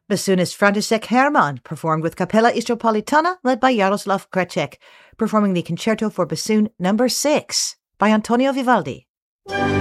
Bassoonist František Herman performed with Capella Istropolitana led by Jaroslav Kreček, performing the Concerto for Bassoon No. 6 by Antonio Vivaldi.